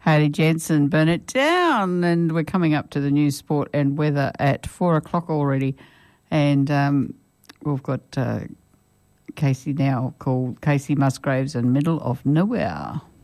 Hayley Jensen, Burn It Down. And we're coming up to the news, sport and weather at 4 o'clock already. And we've got Casey now, called Casey Musgraves and Middle of Nowhere.